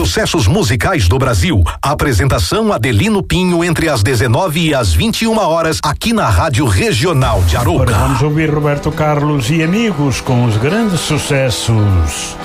sucessos musicais do Brasil. Apresentação Adelino Pinho entre as 19 e as 21 horas aqui na Rádio Regional de Arouca. Agora vamos ouvir Roberto Carlos e Amigos com os grandes sucessos.